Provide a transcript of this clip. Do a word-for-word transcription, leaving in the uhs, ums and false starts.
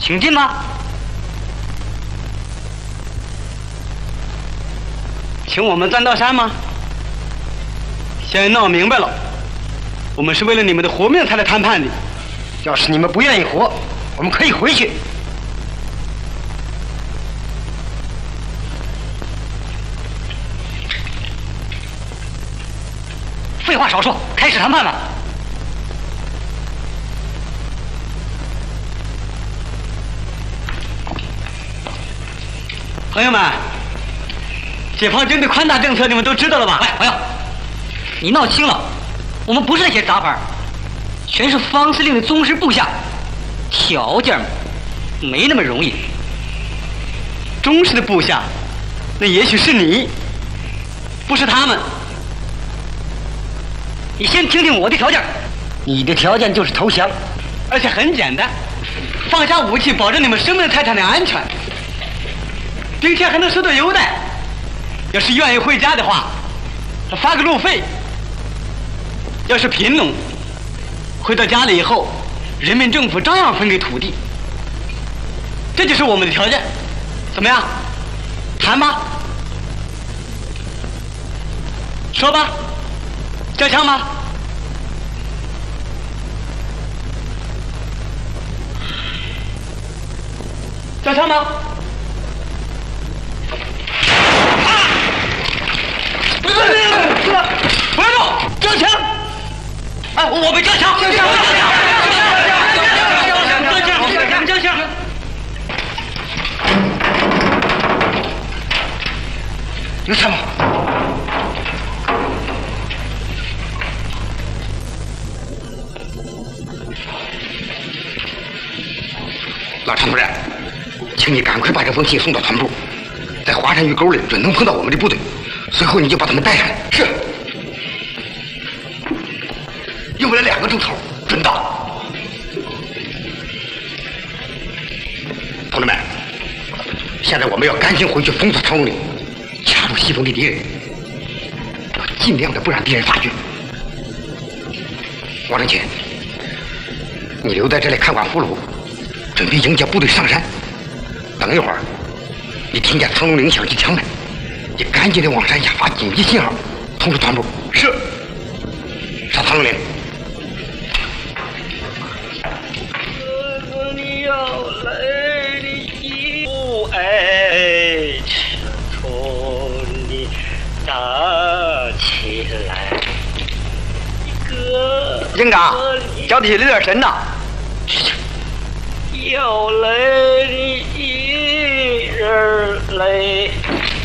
请进吧。请我们钻道山吗？现在闹明白了，我们是为了你们的活命才来谈判的。 要是你们不愿意活，我们可以回去。 废话少说，开始谈判吧。朋友们，解放军的宽大政策你们都知道了吧？哎，朋友，你闹清了，我们不是那些杂牌，全是方司令的忠实部下，条件没那么容易。忠实的部下，那也许是你，不是他们。你先听听我的条件。 你的条件就是投降， 而且很简单，放下武器，保证你们生命财产的安全，并且还能受到优待。要是愿意回家的话，发个路费；要是贫农，回到家里以后，人民政府照样分给土地。这就是我们的条件，怎么样？谈吧，说吧，交枪吧。交枪吗？不要不要动！交枪！哎，我们交枪！交枪！交枪！交枪！交枪！ 有枪吗？老常同志，请你赶快把这封信送到团部，在华山峪沟里准能碰到我们的部队，随后你就把他们带上来。是。用不了两个钟头，准到。同志们，现在我们要赶紧回去封锁长龙岭，掐住西风的敌人，要尽量的不让敌人发觉。王正清，你留在这里看管俘虏，准备迎接部队上山。等一会儿，你听见长龙岭响起枪来，你赶紧的往山下发紧急信号，通知团部。是。上长龙岭。 你要来的一步，哎，冲你打起来。哥， 营长，交的是留点神呐。 要来的一人来。